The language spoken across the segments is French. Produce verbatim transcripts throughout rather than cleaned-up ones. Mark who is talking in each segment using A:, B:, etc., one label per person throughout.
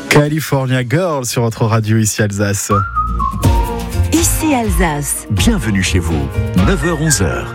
A: California Girl sur votre radio ici Alsace.
B: Ici Alsace.
C: Bienvenue chez vous, neuf heures onze heures.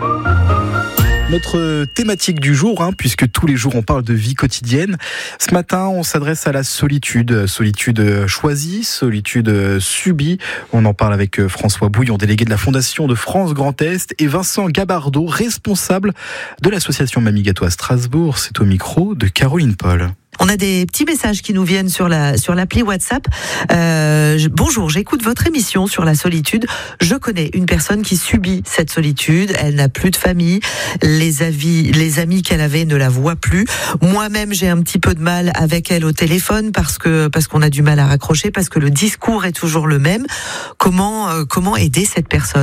A: Notre thématique du jour, hein, puisque tous les jours on parle de vie quotidienne. Ce matin, on s'adresse à la solitude. Solitude choisie, solitude subie. On en parle avec François Bouillon, délégué de la Fondation de France Grand Est, et Vincent Gabardeau, responsable de l'association Mamie Gâteau à Strasbourg. C'est au micro de Caroline Paul.
D: On a des petits messages qui nous viennent sur la sur l'appli WhatsApp. Euh, je, bonjour, j'écoute votre émission sur la solitude. Je connais une personne qui subit cette solitude. Elle n'a plus de famille. Les avis, les amis qu'elle avait ne la voient plus. Moi-même, j'ai un petit peu de mal avec elle au téléphone parce que parce qu'on a du mal à raccrocher, parce que le discours est toujours le même. Comment euh, comment aider cette personne ?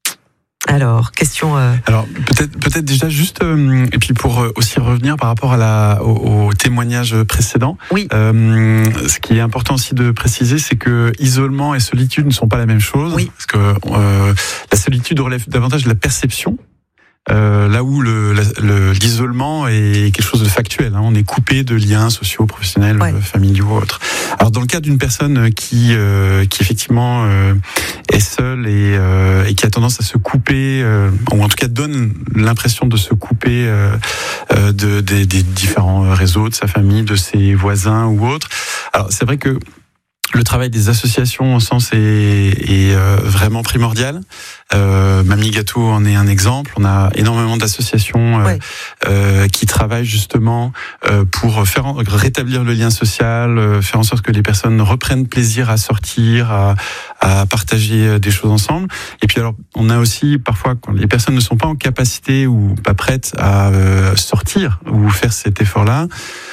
D: Alors, question. Euh...
E: Alors peut-être, peut-être déjà juste, euh, et puis pour euh, aussi revenir par rapport à la, au, au témoignage précédent.
D: Oui.
E: Euh, ce qui est important aussi de préciser, c'est que isolement et solitude ne sont pas la même chose.
D: Oui.
E: Parce que euh, la solitude relève davantage de la perception. Euh, là où le, la, le, l'isolement est quelque chose de factuel, hein. On est coupé de liens sociaux, professionnels, ouais. familiaux, autres. Alors dans le cas d'une personne qui, euh, qui effectivement euh, est seule et, euh, et qui a tendance à se couper, euh, ou en tout cas donne l'impression de se couper euh, euh, de, des, des différents réseaux, de sa famille, de ses voisins ou autres. Alors c'est vrai que le travail des associations au sens est, est euh, vraiment primordial. Euh, Mamie Gâteau en est un exemple. On a énormément d'associations euh,
D: ouais.
E: euh, qui travaillent justement euh, pour faire rétablir le lien social, euh, faire en sorte que les personnes reprennent plaisir à sortir, à, à partager des choses ensemble. Et puis alors, on a aussi parfois quand les personnes ne sont pas en capacité ou pas prêtes à euh, sortir ou faire cet effort-là,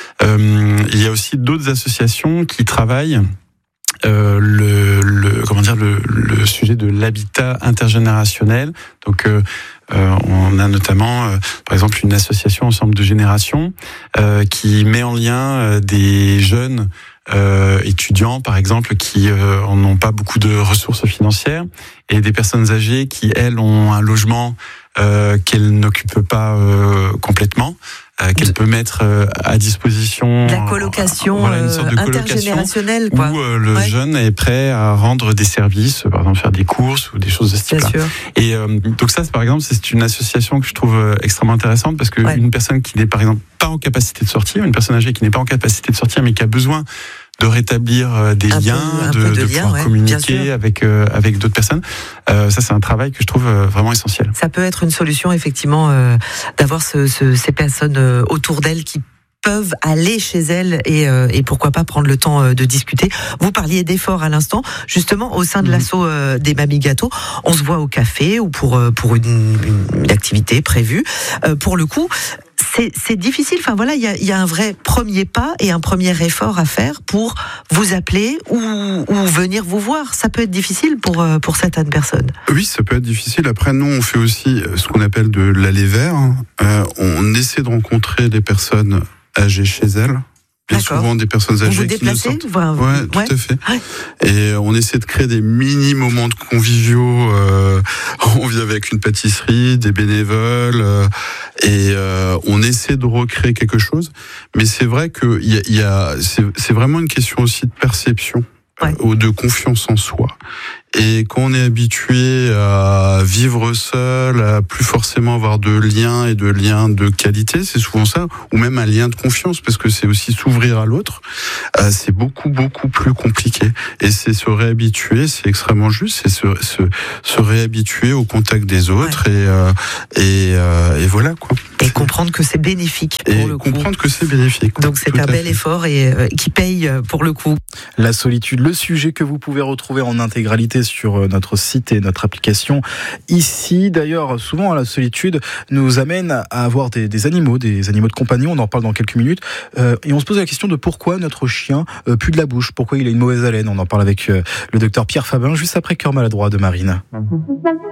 E: euh, il y a aussi d'autres associations qui travaillent. Euh, le, le comment dire le, le sujet de l'habitat intergénérationnel. Donc euh, euh, on a notamment euh, par exemple une association Ensemble de générations euh, qui met en lien euh, des jeunes euh, étudiants par exemple qui euh, n'ont pas beaucoup de ressources financières et des personnes âgées qui elles ont un logement euh, qu'elles n'occupent pas euh, complètement. Euh, qu'elle peut mettre euh, à disposition.
D: La colocation,
E: voilà, une sorte de colocation
D: intergénérationnelle, quoi.
E: Où euh, le
D: ouais. jeune
E: est prêt à rendre des services, par exemple faire des courses ou des choses de ce type-là. Et euh, donc ça, c'est, par exemple, c'est une association que je trouve euh, extrêmement intéressante parce que ouais. une personne qui n'est par exemple pas en capacité de sortir, une personne âgée qui n'est pas en capacité de sortir, mais qui a besoin de rétablir des
D: un
E: liens,
D: peu,
E: de,
D: de,
E: de
D: lien,
E: pouvoir
D: ouais,
E: communiquer avec euh, avec d'autres personnes. Euh, ça, c'est un travail que je trouve euh, vraiment essentiel.
D: Ça peut être une solution, effectivement, euh, d'avoir ce, ce, ces personnes euh, autour d'elles qui peuvent aller chez elles et, euh, et pourquoi pas prendre le temps euh, de discuter. Vous parliez d'efforts à l'instant, justement au sein de mmh. l'asso euh, des Mamie Gâteau, on se voit au café ou pour euh, pour une, une, une activité prévue. Euh, pour le coup. C'est, c'est difficile. Enfin voilà, il y a, y a un vrai premier pas et un premier effort à faire pour vous appeler ou, ou venir vous voir. Ça peut être difficile pour pour certaines personnes.
F: Oui, ça peut être difficile. Après, nous, on fait aussi ce qu'on appelle de l'aller vers. Euh, on essaie de rencontrer des personnes âgées chez elles. Bien D'accord. souvent des personnes âgées
D: vous vous
F: qui
D: déplacez,
F: ne sortent.
D: Vous, vous,
F: ouais,
D: ouais,
F: tout à fait. Ouais. Et on essaie de créer des mini moments de conviviaux. Euh, on vit avec une pâtisserie, des bénévoles, euh, et euh, on essaie de recréer quelque chose. Mais c'est vrai que il y a, y a c'est, c'est vraiment une question aussi de perception. Ouais. Ou de confiance en soi. Et quand on est habitué à vivre seul, à plus forcément avoir de liens et de liens de qualité, c'est souvent ça, ou même un lien de confiance, parce que c'est aussi s'ouvrir à l'autre, euh, c'est beaucoup, beaucoup plus compliqué. Et c'est se réhabituer, c'est extrêmement juste, c'est se, se, se réhabituer au contact des autres, ouais. et, euh, et, euh, et voilà, quoi.
D: Et comprendre que c'est bénéfique pour
F: et
D: le coup.
F: comprendre que c'est bénéfique.
D: Donc c'est un bel fait. effort et euh, qui paye pour le coup.
A: La solitude, le sujet que vous pouvez retrouver en intégralité sur notre site et notre application ici. D'ailleurs, souvent la solitude nous amène à avoir des, des animaux, des animaux de compagnie. On en parle dans quelques minutes. Euh, et on se pose la question de pourquoi notre chien euh, pue de la bouche, pourquoi il a une mauvaise haleine. On en parle avec euh, le docteur Pierre Fabin juste après Cœur maladroit de Marine.